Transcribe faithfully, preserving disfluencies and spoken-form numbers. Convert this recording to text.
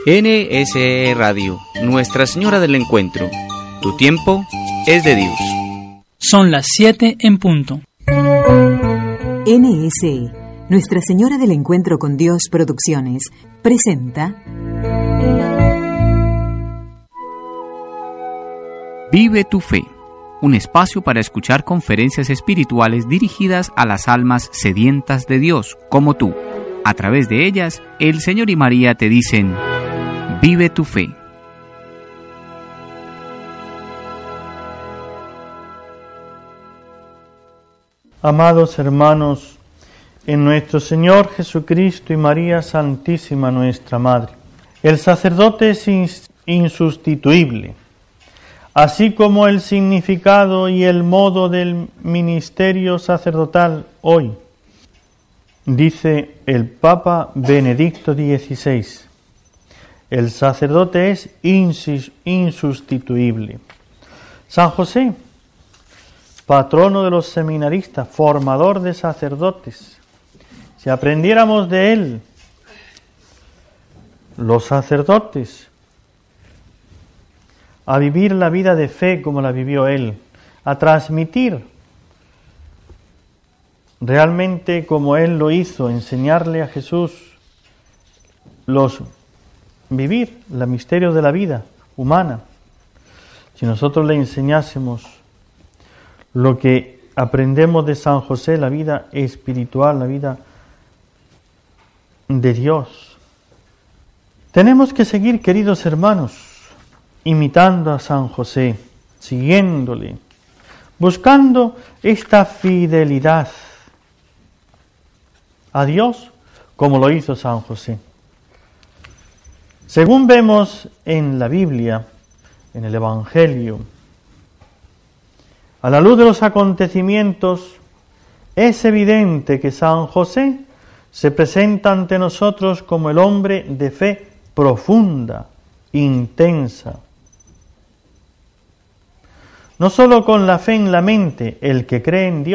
N S E Radio, Nuestra Señora del Encuentro. Tu tiempo es de Dios. Son las siete en punto. N S E, Nuestra Señora del Encuentro con Dios Producciones, presenta Vive tu fe, un espacio para escuchar conferencias espirituales dirigidas a las almas sedientas de Dios, como tú. A través de ellas, el Señor y María te dicen: vive tu fe. Amados hermanos, en nuestro Señor Jesucristo y María Santísima nuestra Madre, el sacerdote es insustituible, así como el significado y el modo del ministerio sacerdotal hoy. Dice el Papa Benedicto dieciséis, el sacerdote es insustituible. San José, patrono de los seminaristas, formador de sacerdotes. Si aprendiéramos de él, los sacerdotes, a vivir la vida de fe como la vivió él, a transmitir realmente como él lo hizo, enseñarle a Jesús los vivir los misterios de la vida humana. Si nosotros le enseñásemos lo que aprendemos de San José, la vida espiritual, la vida de Dios. Tenemos que seguir, queridos hermanos, imitando a San José, siguiéndole, buscando esta fidelidad a Dios, como lo hizo San José. Según vemos en la Biblia, en el Evangelio, a la luz de los acontecimientos, es evidente que San José se presenta ante nosotros como el hombre de fe profunda, intensa. No solo con la fe en la mente, el que cree en Dios,